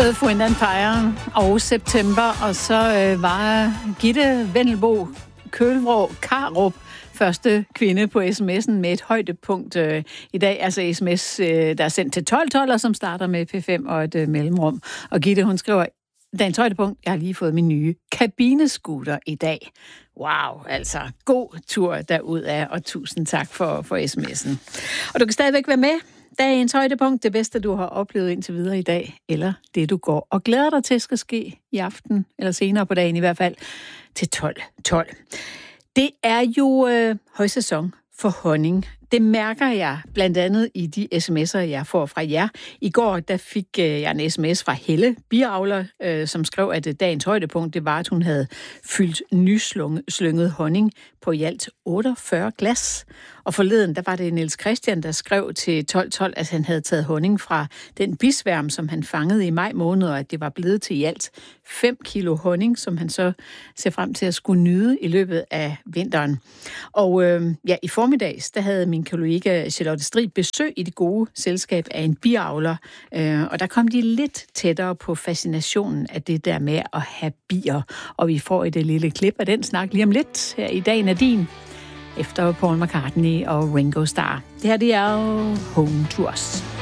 Earth, Wind & Fire og September, og så var Gitte Vendelbo Kølvrå Karup første kvinde på sms'en med et højdepunkt i dag. Altså sms, der er sendt til 1212, som starter med P5 og et mellemrum. Og Gitte, hun skriver, dagens højdepunkt, jeg har lige fået min nye kabinescooter i dag. Wow, altså god tur derudad, og tusind tak for sms'en. Og du kan stadigvæk være med. Dagens højdepunkt, det bedste, du har oplevet indtil videre i dag, eller det, du går og glæder dig til, skal ske i aften, eller senere på dagen i hvert fald, til 12.12. Det er jo højsæson for honning. Det mærker jeg blandt andet i de sms'er, jeg får fra jer. I går der fik jeg en sms fra Helle, biavler, som skrev, at dagens højdepunkt, det var, at hun havde fyldt nyslynget honning på i alt 48 glas. Og forleden, der var det Niels Christian, der skrev til 1212, at han havde taget honning fra den bisværm, som han fangede i maj måned, og at det var blevet til i alt 5 kilo honning, som han så ser frem til at skulle nyde i løbet af vinteren. Og i formiddags, der havde min kollega Charlotte Strid besøg i det gode selskab af en biavler, og der kom de lidt tættere på fascinationen af det der med at have bier. Og vi får et lille klip af den snak lige om lidt her i Dagen er din, efter Paul McCartney og Ringo Starr. Det her, det er Home to Us.